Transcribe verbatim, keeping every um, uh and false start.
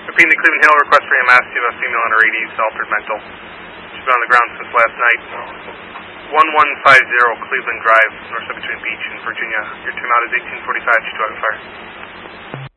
Repeating the Cleveland Hill request for E M S, you have a female in her eighties, altered mental. She's been on the ground since last night. one one five zero Cleveland Drive, north side between Beach and Virginia. Your time out is eighteen forty-five, she's driving fire.